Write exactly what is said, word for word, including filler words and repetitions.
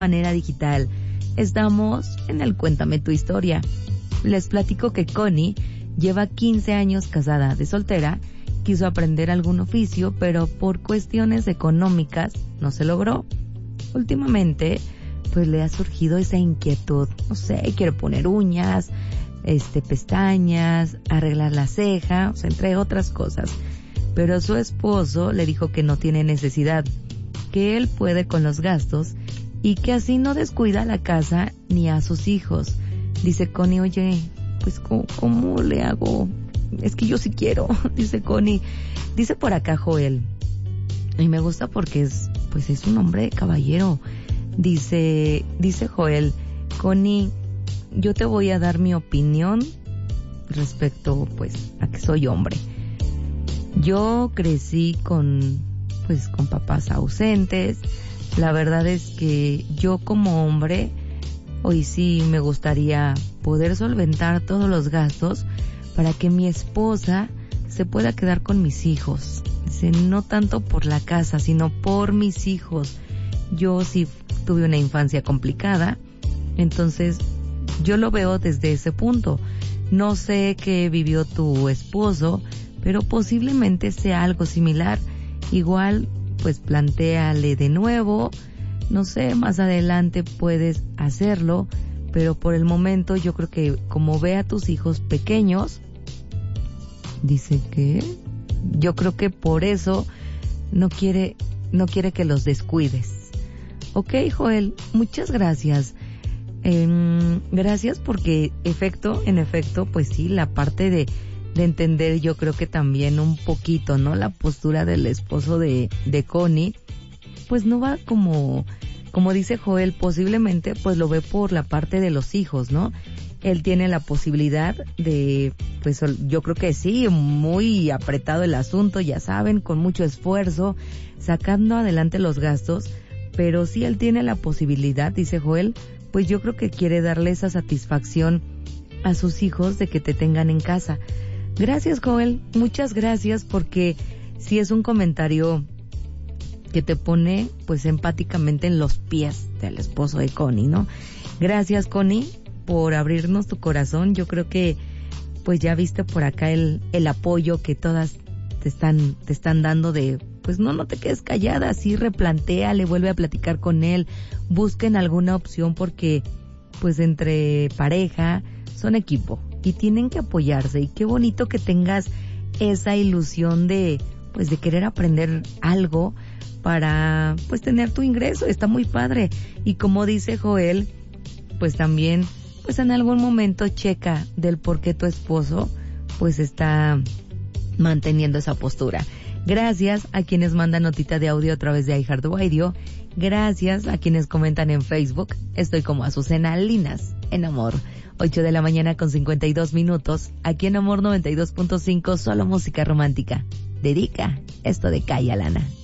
manera digital. Estamos en el Cuéntame tu historia. Les platico que Connie lleva quince años casada de soltera, quiso aprender algún oficio, pero por cuestiones económicas no se logró. Últimamente, pues le ha surgido esa inquietud, no sé, quiere poner uñas, este, pestañas, arreglar la ceja, o sea, entre otras cosas. Pero su esposo le dijo que no tiene necesidad, que él puede con los gastos y que así no descuida la casa ni a sus hijos. Dice Connie, oye, pues ¿cómo, cómo le hago? Es que yo sí quiero, dice Connie. Dice por acá Joel, y me gusta porque es, pues es un hombre caballero. Dice, dice Joel, Connie, yo te voy a dar mi opinión respecto, pues, a que soy hombre. Yo crecí con, pues, con papás ausentes. La verdad es que yo como hombre, hoy sí me gustaría poder solventar todos los gastos para que mi esposa se pueda quedar con mis hijos. Dice, no tanto por la casa, sino por mis hijos. Yo sí tuve una infancia complicada, entonces yo lo veo desde ese punto. No sé qué vivió tu esposo, pero posiblemente sea algo similar. Igual, pues plantéale de nuevo, no sé, más adelante puedes hacerlo, pero por el momento yo creo que como ve a tus hijos pequeños, dice que yo creo que por eso no quiere, no quiere que los descuides. Ok, Joel, muchas gracias. Eh, gracias porque efecto, en efecto, pues sí, la parte de, de entender, yo creo que también un poquito, ¿no? La postura del esposo de, de Connie, pues no va como, como dice Joel, posiblemente pues lo ve por la parte de los hijos, ¿no? Él tiene la posibilidad de, pues yo creo que sí, muy apretado el asunto, ya saben, con mucho esfuerzo, sacando adelante los gastos, pero si él tiene la posibilidad, dice Joel, pues yo creo que quiere darle esa satisfacción a sus hijos de que te tengan en casa. Gracias, Joel, muchas gracias, porque sí es un comentario que te pone pues empáticamente en los pies del esposo de Connie, ¿no? Gracias, Connie, por abrirnos tu corazón. Yo creo que pues ya viste por acá el, el apoyo que todas te están, te están dando de, pues no, no te quedes callada, sí replantéale, vuelve a platicar con él, busquen alguna opción porque pues entre pareja son equipo y tienen que apoyarse, y qué bonito que tengas esa ilusión de, pues de querer aprender algo para pues tener tu ingreso, está muy padre. Y como dice Joel, pues también pues en algún momento checa del por qué tu esposo pues está manteniendo esa postura. Gracias a quienes mandan notita de audio a través de iHeartRadio. Gracias a quienes comentan en Facebook. Estoy como Azucena Linas en Amor. ocho de la mañana con cincuenta y dos minutos. Aquí en Amor noventa y dos punto cinco, solo música romántica. Dedica esto de Calla Lana.